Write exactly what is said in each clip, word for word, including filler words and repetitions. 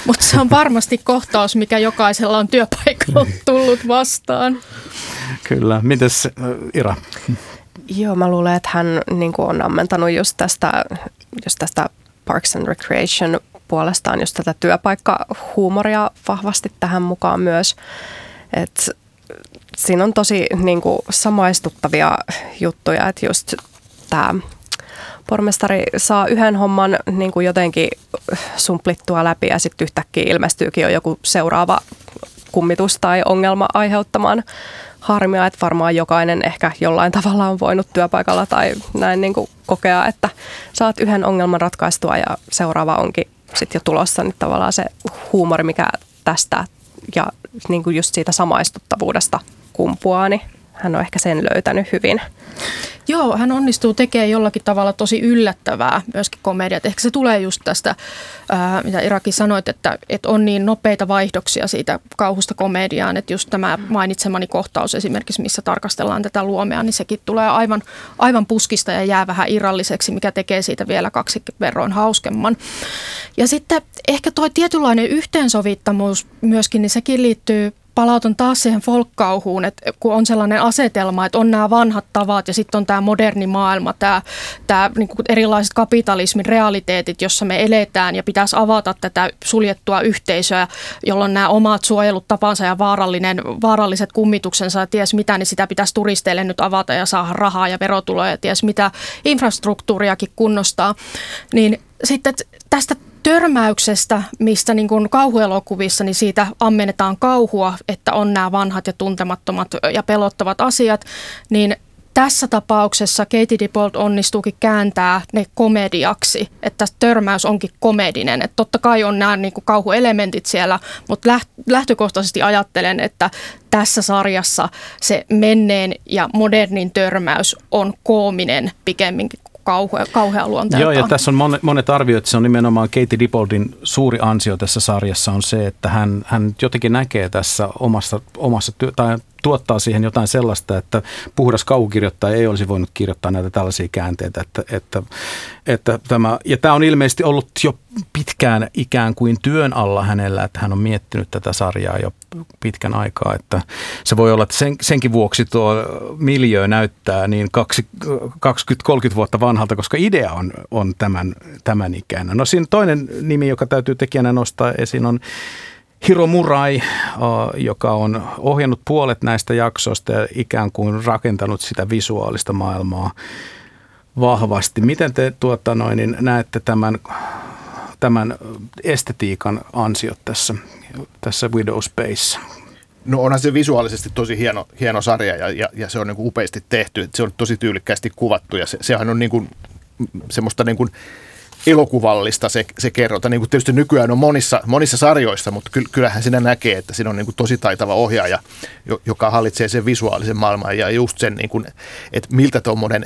mutta se on varmasti kohtaus, mikä jokaisella on työpaikalla tullut vastaan. Kyllä. Mites Ira? Joo, mä luulen, että hän niin kuin on ammentanut just tästä, just tästä Parks and Recreation puolestaan just tätä työpaikkahuumoria vahvasti tähän mukaan myös. Et siinä on tosi niin kuin samaistuttavia juttuja, että just tämä pormestari saa yhden homman niin kuin jotenkin sumplittua läpi ja sitten yhtäkkiä ilmestyykin jo joku seuraava kummitus tai ongelma aiheuttamaan harmia, että varmaan jokainen ehkä jollain tavalla on voinut työpaikalla tai näin niin kuin kokea, että saat yhden ongelman ratkaistua ja seuraava onkin sitten jo tulossa, niin tavallaan se huumori, mikä tästä ja niin kuin just siitä samaistuttavuudesta kumpuaa, niin hän on ehkä sen löytänyt hyvin. Joo, hän onnistuu tekemään jollakin tavalla tosi yllättävää myöskin komediat. Ehkä se tulee just tästä, ää, mitä Irakin sanoit, että, että on niin nopeita vaihdoksia siitä kauhusta komediaan, että just tämä mainitsemani kohtaus esimerkiksi, missä tarkastellaan tätä luomea, niin sekin tulee aivan, aivan puskista ja jää vähän irralliseksi, mikä tekee siitä vielä kaksi verroin hauskemman. Ja sitten ehkä tuo tietynlainen yhteensovittamus myöskin, niin sekin liittyy palautan taas siihen folk-kauhuun, että kun on sellainen asetelma, että on nämä vanhat tavat ja sitten on tämä moderni maailma, tämä, tämä niin kuin erilaiset kapitalismin realiteetit, jossa me eletään ja pitäisi avata tätä suljettua yhteisöä, jolloin nämä omat suojelut tapansa ja vaarallinen, vaaralliset kummituksensa ja ties mitä, niin sitä pitäisi turisteille nyt avata ja saada rahaa ja verotuloja ja ties mitä infrastruktuuriakin kunnostaa. Niin sitten tästä törmäyksestä, mistä niin kuin kauhuelokuvissa, niin siitä ammennetaan kauhua, että on nämä vanhat ja tuntemattomat ja pelottavat asiat, niin tässä tapauksessa Katie Dippold onnistuukin kääntää ne komediaksi, että törmäys onkin komedinen. Että totta kai on nämä niin kuin kauhuelementit siellä, mutta lähtökohtaisesti ajattelen, että tässä sarjassa se menneen ja modernin törmäys on koominen pikemminkin kauhea, kauhea luonteeltaan. Joo, ja tässä on monet arviot, että se on nimenomaan Katie Dippoldin suuri ansio tässä sarjassa on se, että hän, hän jotenkin näkee tässä omassa, omassa työ, tai tuottaa siihen jotain sellaista, että puhdas kauhukirjoittaja ei olisi voinut kirjoittaa näitä tällaisia käänteitä. Että, että, että tämä, ja tämä on ilmeisesti ollut jo pitkään ikään kuin työn alla hänellä, että hän on miettinyt tätä sarjaa jo pitkän aikaa. Että se voi olla, että sen, senkin vuoksi tuo miljöö näyttää niin kaksikymmentä kolmekymmentä vuotta vanhalta, koska idea on, on tämän, tämän ikäinen. No siinä toinen nimi, joka täytyy tekijänä nostaa esiin, on Hiro Murai, joka on ohjannut puolet näistä jaksoista ja ikään kuin rakentanut sitä visuaalista maailmaa vahvasti. Miten te tuota noin, niin näette tämän, tämän estetiikan ansiot tässä, tässä Widow Space? No onhan se visuaalisesti tosi hieno, hieno sarja ja, ja, ja se on niin kuin upeasti tehty. Se on tosi tyylikkäästi kuvattu ja se, sehän on niin kuin semmoista niin kuin elokuvallista se, se kerrota. Niin kuin tietysti nykyään on monissa, monissa sarjoissa, mutta kyllähän siinä näkee, että siinä on niin kuin tosi taitava ohjaaja, joka hallitsee sen visuaalisen maailman ja just sen, niin kuin, että miltä tuommoinen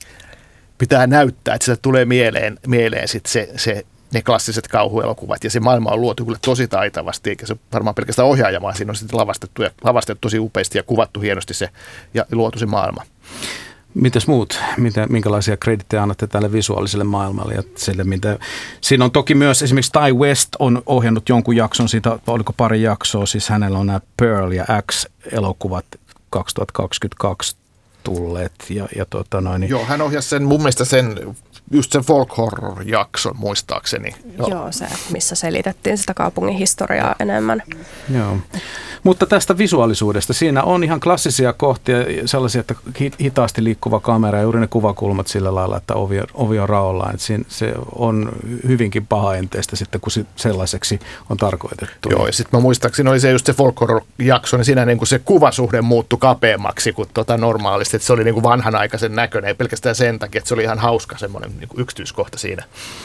pitää näyttää, että sitä tulee mieleen, mieleen sit se, se, ne klassiset kauhuelokuvat ja se maailma on luotu kyllä tosi taitavasti, eikä se varmaan pelkästään ohjaaja, vaan siinä on sitten lavastettu ja lavastettu tosi upeasti ja kuvattu hienosti se ja luotu se maailma. Mitäs muut? Mitä, minkälaisia kredittejä annatte tälle visuaaliselle maailmalle? Ja sille, mitä... Siinä on toki myös esimerkiksi Ty West on ohjannut jonkun jakson, siitä oliko pari jaksoa, siis hänellä on nämä Pearl ja X-elokuvat kaksituhattakaksikymmentäkaksi tulleet. Ja, ja tuota noin, niin... Joo, hän ohjasi sen, mun mielestä sen, just sen folk horror-jakson muistaakseni. Joo. Joo, se, missä selitettiin sitä kaupungin historiaa enemmän. Joo. Mutta tästä visuaalisuudesta, siinä on ihan klassisia kohtia, sellaisia, että hitaasti liikkuva kamera ja juuri ne kuvakulmat sillä lailla, että ovi, ovi on raollaan. Että siinä, se on hyvinkin pahaenteistä sitten, kun se sellaiseksi on tarkoitettu. Joo, ja sitten mä muistaakseni oli se just se folk horror-jakso, niin siinä niin kuin se kuvasuhde muuttui kapeammaksi kuin tota normaalisti. Että se oli niin kuin vanhanaikaisen näköinen, ei pelkästään sen takia, että se oli ihan hauska semmoinen niin kuin yksityiskohta siinä.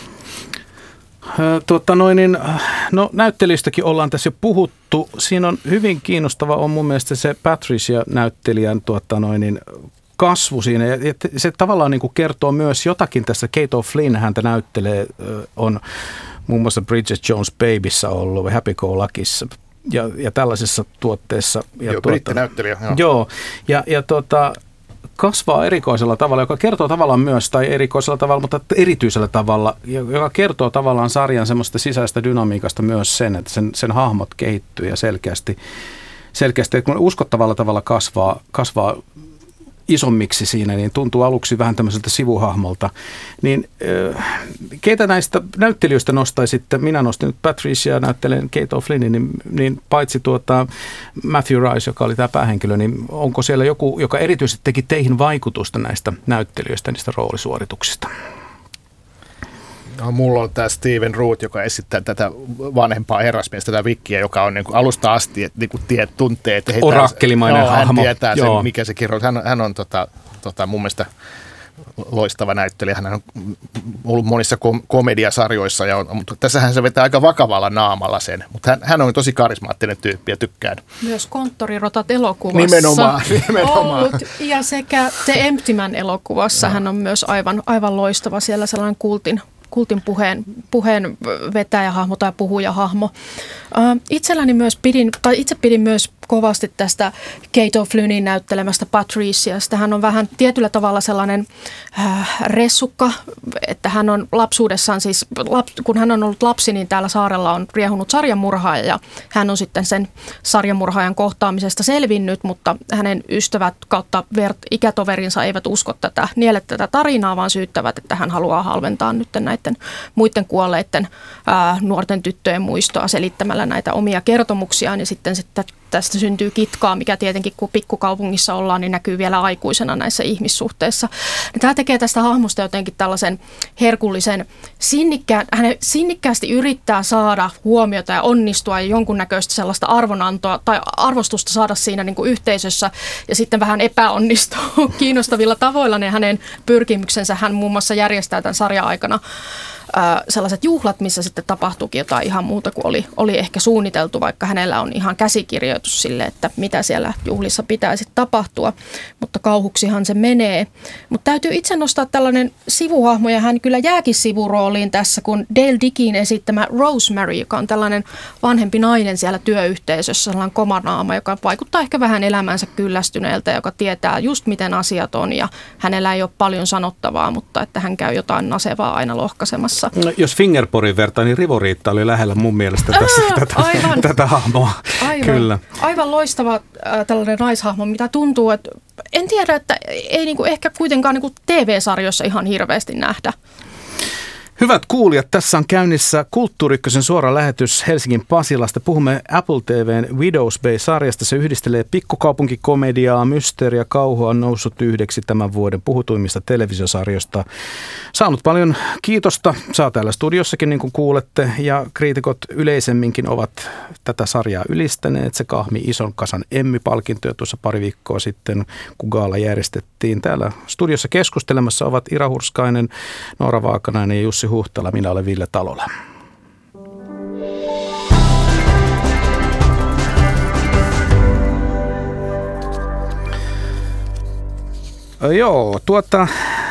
Tuota noin, niin, no näyttelijöistäkin ollaan tässä jo puhuttu. Siinä on hyvin kiinnostava on mun mielestä se Patricia-näyttelijän tuota noin, niin, kasvu siinä. Ja se tavallaan niin kuin kertoo myös jotakin tässä. Kate O'Flynn häntä näyttelee, on muun muassa Bridget Jones' Babyssä ollut, Happy Go Luckyssa ja, ja tällaisissa tuotteissa. Ja joo, tuota, brittinäyttelijä. Joo, joo ja, ja tuota, kasvaa erikoisella tavalla, joka kertoo tavallaan myös, tai erikoisella tavalla, mutta erityisellä tavalla, joka kertoo tavallaan sarjan semmoista sisäistä dynamiikasta myös sen, että sen, sen hahmot kehittyy ja selkeästi, selkeästi kun uskottavalla tavalla kasvaa, kasvaa isommiksi siinä, niin tuntuu aluksi vähän tämmöiseltä sivuhahmolta. Niin keitä näistä näyttelijöistä nostaisitte? Minä nostin nyt Patricia, näyttelen Kate O'Flynnin, niin, niin paitsi tuota Matthew Rice, joka oli tämä päähenkilö, niin onko siellä joku, joka erityisesti teki teihin vaikutusta näistä näyttelijöistä, niistä roolisuorituksista? No, mulla on tämä Steven Root, joka esittää tätä vanhempaa herrasmiestä, tätä Vickiä, joka on niin kuin alusta asti, että niin kuin tiet, tuntee. Että Orakkelimainen joo, hahmo. Hän tietää sen, joo. mikä se kirjoitus. Hän, hän on tota, tota, mun mielestä loistava näyttelijä. Hän on ollut monissa kom- komediasarjoissa, ja on, mutta tässähän se vetää aika vakavalla naamalla sen. Mutta hän, hän on tosi karismaattinen tyyppi ja tykkään. Myös Konttorirotat elokuvassa. Nimenomaan. nimenomaan. Ollut. Ja sekä The Empty Man -elokuvassa no. hän on myös aivan, aivan loistava. Siellä sellainen kultin. kultin puheen, puheen vetäjähahmo tai puhujahahmo. Itselläni myös pidin, tai itse pidin myös kovasti tästä Kate O'Flynnin näyttelemästä Patriciasta. Hän on vähän tietyllä tavalla sellainen äh, ressukka, että hän on lapsuudessaan siis, lap, kun hän on ollut lapsi, niin täällä saarella on riehunut sarjamurhaaja ja hän on sitten sen sarjamurhaajan kohtaamisesta selvinnyt, mutta hänen ystävät kautta vert, ikätoverinsa eivät usko tätä, niele tätä tarinaa, vaan syyttävät, että hän haluaa halventaa nyt näiden muiden kuolleiden äh, nuorten tyttöjen muistoa selittämällä näitä omia kertomuksiaan ja sitten, sitten tästä syntyy kitkaa, mikä tietenkin kun pikkukaupungissa ollaan, niin näkyy vielä aikuisena näissä ihmissuhteissa. Ja tämä tekee tästä hahmosta jotenkin tällaisen herkullisen, sinnikkään, hän sinnikkäästi yrittää saada huomiota ja onnistua ja jonkunnäköistä sellaista arvonantoa tai arvostusta saada siinä niin kuin yhteisössä ja sitten vähän epäonnistuu kiinnostavilla tavoilla ne hänen pyrkimyksensä. Hän muun muassa järjestää tämän sarjan aikana sellaiset juhlat, missä sitten tapahtuukin jotain ihan muuta kuin oli, oli ehkä suunniteltu, vaikka hänellä on ihan käsikirjoitus sille, että mitä siellä juhlissa pitäisi tapahtua, mutta kauhuksihan se menee. Mutta täytyy itse nostaa tällainen sivuhahmo, ja hän kyllä jääkin sivurooliin tässä, kun Dale Dickin esittämä Rosemary, joka on tällainen vanhempi nainen siellä työyhteisössä, sellainen komanaama, joka vaikuttaa ehkä vähän elämänsä kyllästyneeltä, joka tietää just miten asiat on, ja hänellä ei ole paljon sanottavaa, mutta että hän käy jotain nasevaa aina lohkaisemassa. No, jos Fingerporin vertaa, niin Rivo-Riitta oli lähellä mun mielestä tässä, Ää, tätä, aivan, tätä hahmoa. Aivan, Kyllä. aivan loistava äh, tällainen naishahmo, mitä tuntuu, että en tiedä, että ei niinku ehkä kuitenkaan niinku T V-sarjoissa ihan hirveästi nähdä. Hyvät kuulijat, tässä on käynnissä Kulttuuri Ykkösen suora lähetys Helsingin Pasilasta. Puhumme Apple T V:n Widows Bay-sarjasta. Se yhdistelee pikkukaupunkikomediaa, mysteeriä, kauhua, on noussut yhdeksi tämän vuoden puhutuimmista televisiosarjoista. Saanut paljon kiitosta. Saa täällä studiossakin, niin kuin kuulette, ja kriitikot yleisemminkin ovat tätä sarjaa ylistäneet. Se kahmi ison kasan Emmy-palkintoja tuossa pari viikkoa sitten, kun gaala järjestettiin. Täällä studiossa keskustelemassa ovat Ira Hurskainen, Noora Vaakanainen ja Jussi Huhtala. Minä olen Ville Talola. Joo, tuota,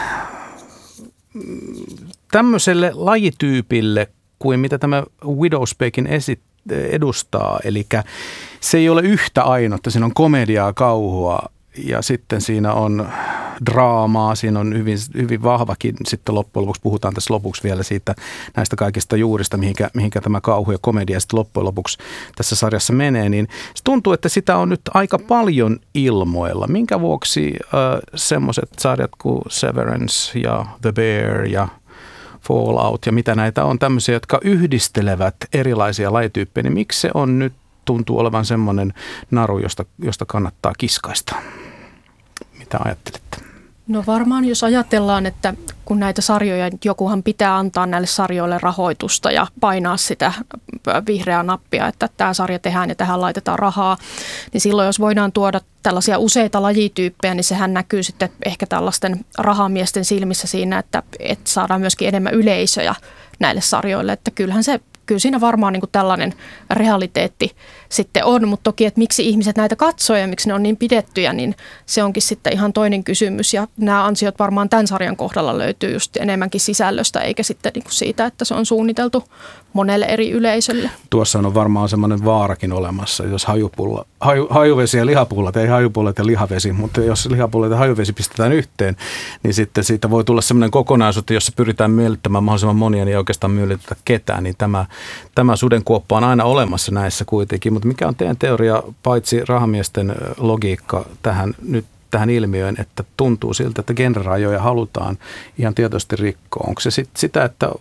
tämmöiselle lajityypille kuin mitä tämä Widows Baykin esit, edustaa, eli se ei ole yhtä ainutta, siinä on komediaa, kauhua ja sitten siinä on draamaa, siinä on hyvin, hyvin vahvakin, sitten loppujen lopuksi puhutaan tässä lopuksi vielä siitä näistä kaikista juurista, mihinkä, mihinkä tämä kauhu ja komedia sitten loppujen lopuksi tässä sarjassa menee, niin se tuntuu, että sitä on nyt aika paljon ilmoilla. Minkä vuoksi äh, semmoiset sarjat kuin Severance ja The Bear ja Fallout ja mitä näitä on tämmöisiä, jotka yhdistelevät erilaisia lajityyppejä, niin miksi se on nyt tuntuu olevan semmoinen naru, josta, josta kannattaa kiskaista? Mitä ajattelette? No varmaan jos ajatellaan, että kun näitä sarjoja, jokuhan pitää antaa näille sarjoille rahoitusta ja painaa sitä vihreää nappia, että tämä sarja tehdään ja tähän laitetaan rahaa, niin silloin jos voidaan tuoda tällaisia useita lajityyppejä, niin sehän näkyy sitten ehkä tällaisten rahamiesten silmissä siinä, että, että saadaan myöskin enemmän yleisöjä näille sarjoille, että kyllähän se Kyllä siinä varmaan niin kuin tällainen realiteetti sitten on, mutta toki, että miksi ihmiset näitä katsoo ja miksi ne on niin pidettyjä, niin se onkin sitten ihan toinen kysymys. Ja nämä ansiot varmaan tämän sarjan kohdalla löytyy just enemmänkin sisällöstä, eikä sitten niin kuin siitä, että se on suunniteltu monelle eri yleisölle. Tuossa on varmaan semmoinen vaarakin olemassa, jos hajupulla, haju, hajuvesi ja lihapullat, ei hajupullat ja lihavesi, mutta jos lihapullat ja hajuvesi pistetään yhteen, niin sitten siitä voi tulla semmoinen kokonaisuus, jossa pyritään miellyttämään mahdollisimman monia, niin ei oikeastaan miellytetä ketään, niin tämä, tämä sudenkuoppa on aina olemassa näissä kuitenkin. Mutta mikä on teidän teoria, paitsi rahamiesten logiikka tähän nyt tähän ilmiöön, että tuntuu siltä, että genrerajoja halutaan ihan tietoisesti rikkoa. Onko se sit sitä, että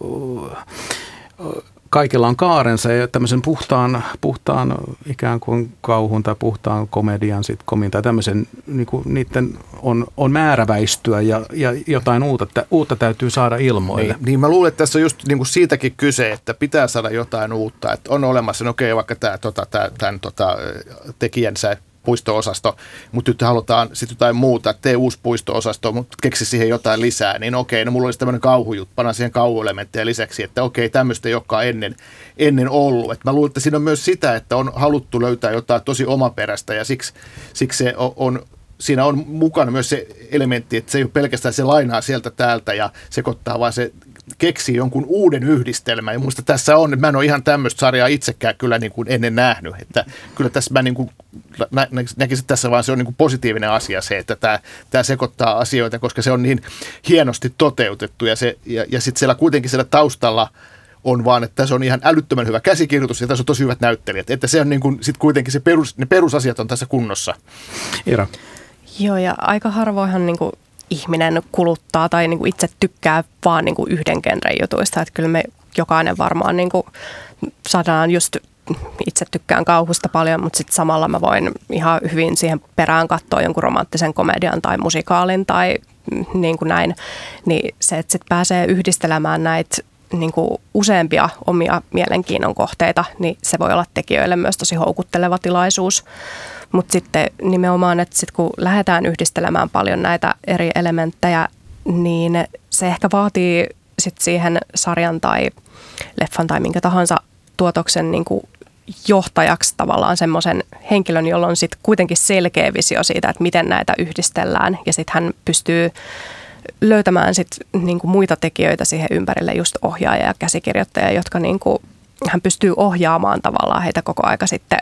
kaikilla on kaarensa ja tämmöisen puhtaan, puhtaan ikään kuin kauhun tai puhtaan komedian, sitcomin tai tämmöisen, niin kuin niiden on, on määräväistyä ja, ja jotain uutta, uutta täytyy saada ilmoille. Niin, niin mä luulen, että tässä on just niin kuin siitäkin kyse, että pitää saada jotain uutta. Että on olemassa, no okei, vaikka tämä, tota, tämän tota, tekijänsä puisto-osasto, mutta nyt halutaan sitten jotain muuta, tee uusi puisto-osasto, mutta keksi siihen jotain lisää, niin okei, no mulla olisi tämmöinen kauhujuttu, pannaan siihen kauhuelementtejä lisäksi, että okei, tämmöistä ei olekaan ennen, ennen ollut. Et mä luulen, että siinä on myös sitä, että on haluttu löytää jotain tosi omaperäistä ja siksi, siksi se on, on siinä on mukana myös se elementti, että se ei ole pelkästään se lainaa sieltä täältä ja sekoittaa, vaan se keksii jonkun uuden yhdistelmän. Ja muista tässä on, että mä en ole ihan tämmöistä sarjaa itsekään kyllä niin kuin ennen nähnyt. Että kyllä tässä mä niin kuin nä- näkisin, että tässä vaan se on niin kuin positiivinen asia se, että tämä, tämä sekoittaa asioita, koska se on niin hienosti toteutettu. Ja, se, ja, ja sitten siellä kuitenkin siellä taustalla on vaan, että tässä on ihan älyttömän hyvä käsikirjoitus ja tässä on tosi hyvät näyttelijät. Että se on niin kuin, sit kuitenkin se perus, ne perusasiat on tässä kunnossa. Ira. Joo, ja aika harvoinhan niin kuin ihminen kuluttaa tai niin kuin itse tykkää vaan niin kuin yhden genren jutuista. Että kyllä me jokainen varmaan niin kuin saadaan just, itse tykkään kauhusta paljon, mutta sitten samalla mä voin ihan hyvin siihen perään katsoa jonkun romanttisen komedian tai musikaalin tai niin kuin näin. Niin se, että sitten pääsee yhdistelemään näitä niin kuin useampia omia mielenkiinnon kohteita, niin se voi olla tekijöille myös tosi houkutteleva tilaisuus. Mutta sitten nimenomaan, että sit kun lähdetään yhdistelemään paljon näitä eri elementtejä, niin se ehkä vaatii sit siihen sarjan tai leffan tai minkä tahansa tuotoksen niin kuin johtajaksi tavallaan semmoisen henkilön, jolla on sitten kuitenkin selkeä visio siitä, että miten näitä yhdistellään. Ja sitten hän pystyy löytämään sit niinku muita tekijöitä siihen ympärille, just ohjaaja ja käsikirjoittaja, jotka niinku, hän pystyy ohjaamaan tavallaan heitä koko aika sitten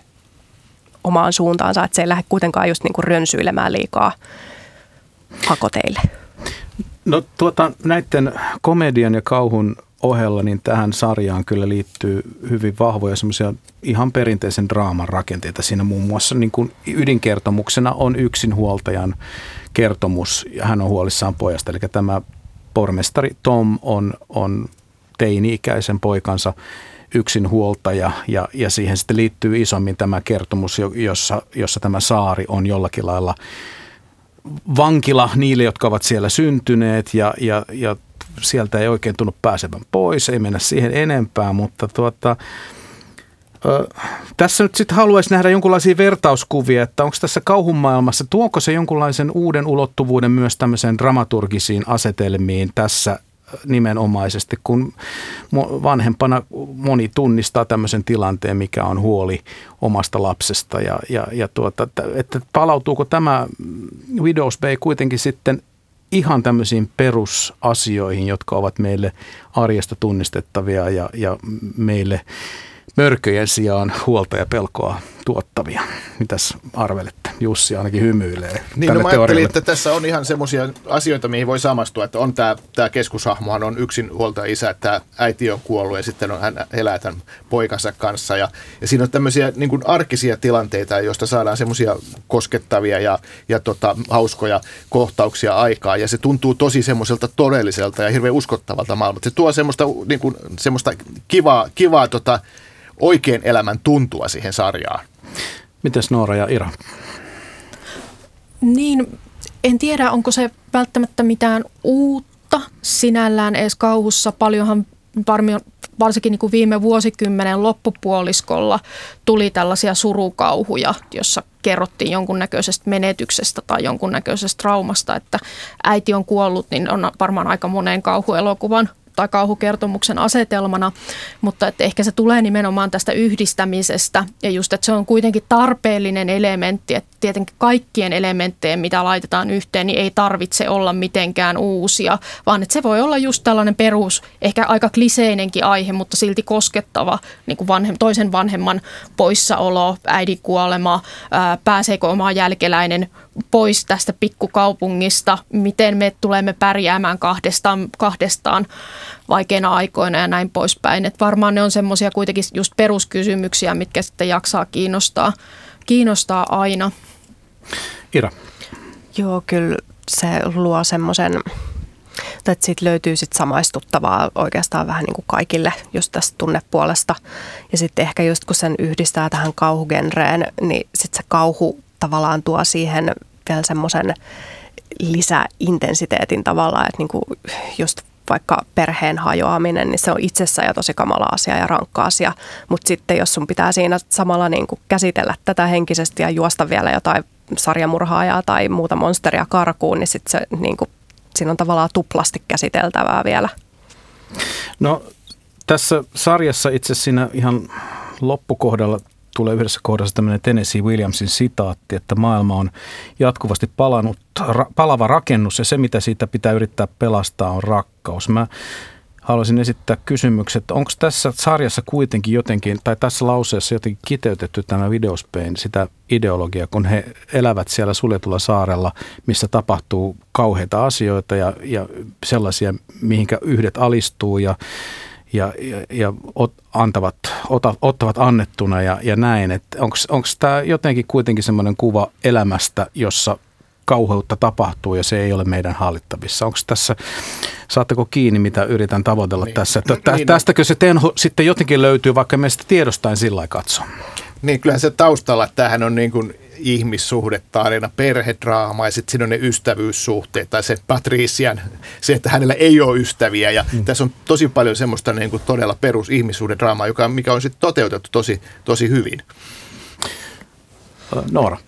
omaan suuntaansa, että se ei lähde kuitenkaan just niinku rönsyilemään liikaa hakoteille. No tuota, näiden komedian ja kauhun ohella, niin tähän sarjaan kyllä liittyy hyvin vahvoja semmoisia ihan perinteisen draaman rakenteita. Siinä muun muassa niin kuin ydinkertomuksena on yksinhuoltajan kertomus ja hän on huolissaan pojasta. Eli tämä pormestari Tom on, on teini-ikäisen poikansa yksinhuoltaja ja, ja siihen sitten liittyy isommin tämä kertomus, jossa, jossa tämä saari on jollakin lailla vankila niille, jotka ovat siellä syntyneet ja, ja, ja sieltä ei oikein tunnu pääsevän pois, ei mennä siihen enempää, mutta tuota, ö, tässä nyt sitten haluaisi nähdä jonkinlaisia vertauskuvia, että onko tässä kauhun maailmassa, tuoko se jonkunlaisen uuden ulottuvuuden myös tämmöiseen dramaturgisiin asetelmiin tässä nimenomaisesti, kun vanhempana moni tunnistaa tämmöisen tilanteen, mikä on huoli omasta lapsesta ja, ja, ja tuota, että palautuuko tämä Widow's Bay kuitenkin sitten ihan tämmöisiin perusasioihin, jotka ovat meille arjesta tunnistettavia ja, ja meille mörköjen sijaan huolta ja pelkoa tuottavia. Mitäs arvelette? Jussi ainakin hymyilee. Niin, no mä ajattelin, että tässä on ihan semmoisia asioita, mihin voi samastua, että on tämä, tämä keskushahmohan on yksin huoltaja isä, että tämä äiti on kuollut ja sitten on, hän elää tämän poikansa kanssa. Ja, ja siinä on tämmöisiä niin kuin arkisia tilanteita, joista saadaan semmoisia koskettavia ja, ja tota, hauskoja kohtauksia aikaa. Ja se tuntuu tosi semmoiselta todelliselta ja hirveän uskottavalta maailmalta. Se tuo semmoista, niin kuin, semmoista kivaa, kivaa tota, oikein elämän tuntua siihen sarjaan. Mites Noora ja Ira? Niin, en tiedä, onko se välttämättä mitään uutta sinällään edes kauhussa. Paljonhan varsinkin niin kuin viime vuosikymmenen loppupuoliskolla tuli tällaisia surukauhuja, jossa kerrottiin jonkunnäköisestä menetyksestä tai jonkunnäköisestä traumasta, että äiti on kuollut, niin on varmaan aika monen kauhuelokuvan tai kauhukertomuksen asetelmana, mutta että ehkä se tulee nimenomaan tästä yhdistämisestä ja just, että se on kuitenkin tarpeellinen elementti, että tietenkin kaikkien elementtien, mitä laitetaan yhteen, niin ei tarvitse olla mitenkään uusia, vaan että se voi olla just tällainen perus, ehkä aika kliseinenkin aihe, mutta silti koskettava niin kuin vanhem, toisen vanhemman poissaolo, äidin kuolema, ää, pääseekö oma jälkeläinen pois tästä pikkukaupungista, miten me tulemme pärjäämään kahdestaan, kahdestaan vaikeina aikoina ja näin poispäin. Et varmaan ne on semmoisia kuitenkin just peruskysymyksiä, mitkä sitten jaksaa kiinnostaa, kiinnostaa aina. Ira. Joo, kyllä se luo semmoisen, että siitä löytyy sit samaistuttavaa oikeastaan vähän niin kuin kaikille just tästä tunnepuolesta. Ja sitten ehkä just kun sen yhdistää tähän kauhugenreen, niin sitten se kauhu tavallaan tuo siihen vielä semmoisen lisäintensiteetin tavallaan, että niin kuin just vaikka perheen hajoaminen, niin se on itsessään jo tosi kamala asia ja rankka asia. Mutta sitten jos sun pitää siinä samalla niin kuin käsitellä tätä henkisesti ja juosta vielä jotain sarjamurhaajaa tai muuta monsteria karkuun, niin sitten se niin kuin, siinä on tavallaan tuplasti käsiteltävää vielä. No tässä sarjassa itse siinä ihan loppukohdalla tulee yhdessä kohdassa tämmöinen Tennessee Williamsin sitaatti, että maailma on jatkuvasti palannut, ra, palava rakennus ja se, mitä siitä pitää yrittää pelastaa, on rakkaus. Mä haluaisin esittää kysymyksen, että onko tässä sarjassa kuitenkin jotenkin, tai tässä lauseessa jotenkin kiteytetty tämä Videospain, sitä ideologiaa, kun he elävät siellä suljetulla saarella, missä tapahtuu kauheita asioita ja, ja sellaisia, mihinkä yhdet alistuu ja ja, ja, ja ot, antavat, ota, ottavat annettuna ja, ja näin. Onko tämä jotenkin kuitenkin semmoinen kuva elämästä, jossa kauheutta tapahtuu ja se ei ole meidän hallittavissa? Onko tässä, saatteko kiinni, mitä yritän tavoitella niin, tässä? Tä, niin, tästäkö se tenho sitten jotenkin löytyy, vaikka me sitä tiedostain sillä lailla katso? Niin, kyllähän se taustalla, että tämähän on niin kuin ihmissuhdetarina, perhedraama ja sitten siinä on ne ystävyyssuhteet tai se Patrician, se, että hänellä ei ole ystäviä ja mm. tässä on tosi paljon semmoista niin kuin todella perus ihmissuhdedraamaa, joka, mikä on sitten toteutettu tosi, tosi hyvin. Noora.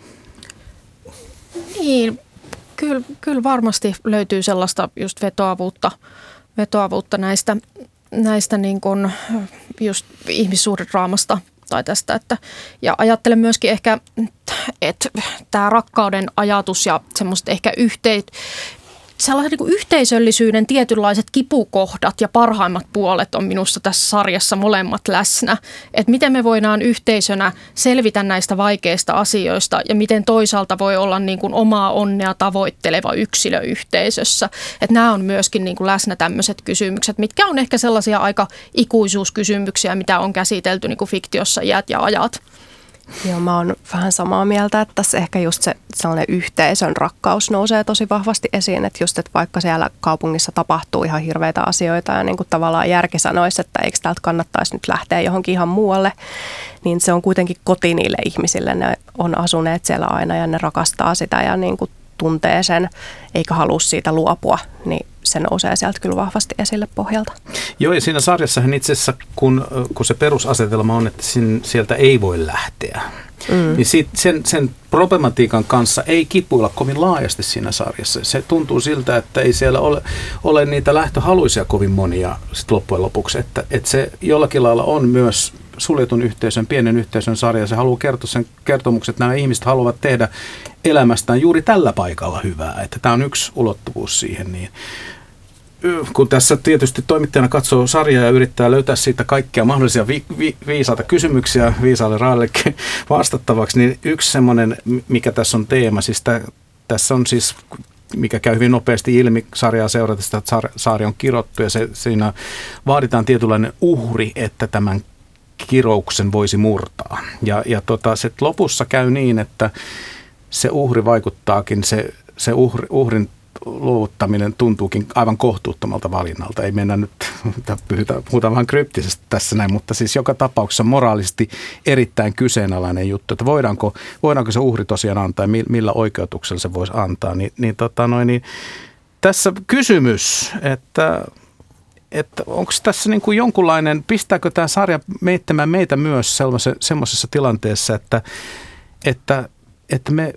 Niin, kyllä, kyllä varmasti löytyy sellaista just vetoavuutta, vetoavuutta näistä, näistä niin kuin just ihmissuhdedraamasta tai tästä, että ja ajattelen myöskin ehkä, että tämä rakkauden ajatus ja semmoiset ehkä yhteen, sellaisen niin kuin yhteisöllisyyden tietynlaiset kipukohdat ja parhaimmat puolet on minusta tässä sarjassa molemmat läsnä. Että miten me voidaan yhteisönä selvitä näistä vaikeista asioista ja miten toisaalta voi olla niin kuin omaa onnea tavoitteleva yksilö yhteisössä. Että nämä on myöskin niin kuin läsnä tämmöiset kysymykset, mitkä on ehkä sellaisia aika ikuisuuskysymyksiä, mitä on käsitelty niin kuin fiktiossa iät ja ajat. Joo, mä oon vähän samaa mieltä, että tässä ehkä just se sellainen yhteisön rakkaus nousee tosi vahvasti esiin, että just, että vaikka siellä kaupungissa tapahtuu ihan hirveitä asioita ja niin kuin tavallaan järki sanoisi, että eikö täältä kannattaisi nyt lähteä johonkin ihan muualle, niin se on kuitenkin koti niille ihmisille. Ne on asuneet siellä aina ja ne rakastaa sitä ja niin kuin tuntee sen, eikä halua siitä luopua, niin se nousee sieltä kyllä vahvasti esille pohjalta. Joo, ja siinä sarjassahan itse asiassa, kun, kun se perusasetelma on, että sin, sieltä ei voi lähteä, mm. niin sit sen, sen problematiikan kanssa ei kipuilla kovin laajasti siinä sarjassa. Se tuntuu siltä, että ei siellä ole, ole niitä lähtöhaluisia kovin monia sit loppujen lopuksi, että, että se jollakin lailla on myös suljetun yhteisön, pienen yhteisön sarja. Se haluaa kertoa sen kertomuksen, että nämä ihmiset haluavat tehdä elämästään juuri tällä paikalla hyvää. Että tämä on yksi ulottuvuus siihen. Niin kun tässä tietysti toimittajana katsoo sarjaa ja yrittää löytää siitä kaikkia mahdollisia vi- vi- viisaita kysymyksiä viisaalle Raalleke vastattavaksi, niin yksi semmoinen, mikä tässä on teema, siis tä, tässä on siis, mikä käy hyvin nopeasti ilmi sarjaa seuratessa, että sarja on kirottu ja se, siinä vaaditaan tietynlainen uhri, että tämän kirouksen voisi murtaa. Ja, ja tota, se lopussa käy niin, että se uhri vaikuttaakin, se, se uhri, uhrin luovuttaminen tuntuukin aivan kohtuuttomalta valinnalta. Ei mennä nyt, puhutaan vähän kryptisesti tässä näin, mutta siis joka tapauksessa moraalisesti erittäin kyseenalainen juttu, että voidaanko, voidaanko se uhri tosiaan antaa ja millä oikeutuksella se voisi antaa. Niin, niin, tota noin, niin tässä kysymys, että että onko tässä niin kuin jonkunlainen, pistääkö tämä sarja meittämään meitä myös semmoisessa tilanteessa, että, että, että me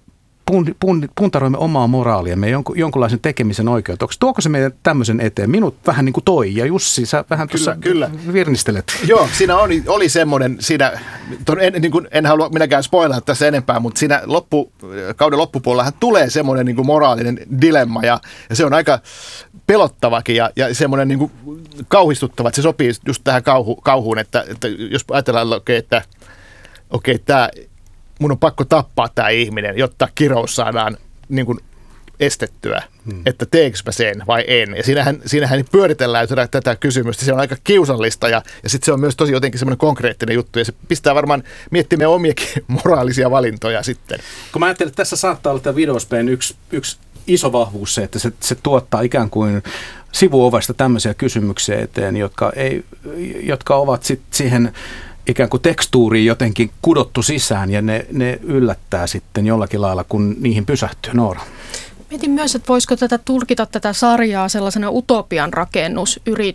pun, pun, puntaroimme omaa moraaliamme ja jonkun, jonkunlaisen tekemisen oikeutuksen. Tuoko se meidän tämmöisen eteen? Minut vähän niin kuin toi, ja Jussi, sä vähän tuossa kyllä, kyllä. virnistelet. Joo, siinä oli, oli semmoinen, siinä, en, niin kuin, en halua minäkään spoilata tässä enempää, mutta siinä loppu, kauden loppupuolellahan tulee semmoinen niin kuin moraalinen dilemma, ja, ja se on aika pelottavakin ja, ja semmoinen niin kuin kauhistuttava, että se sopii just tähän kauhu, kauhuun, että, että jos ajatellaan, okay, että okei, okay, tämä, mun on pakko tappaa tämä ihminen, jotta kirous saadaan niin kuin estettyä, hmm. että teekö mä sen vai en. Ja siinähän, siinähän pyöritellään tätä kysymystä. Se on aika kiusallista ja, ja sitten se on myös tosi jotenkin semmoinen konkreettinen juttu ja se pistää varmaan miettimään omiakin moraalisia valintoja sitten. Kun mä ajattelen, että tässä saattaa olla tämä videospeen yksi, yksi iso vahvuus se, että se, se tuottaa ikään kuin sivuovesta tämmöisiä kysymyksiä eteen, jotka, ei, jotka ovat sitten siihen ikään kuin tekstuuriin jotenkin kudottu sisään ja ne, ne yllättää sitten jollakin lailla, kun niihin pysähtyy. Noora. Mietin myös, että voisiko tätä tulkita tätä sarjaa sellaisena utopian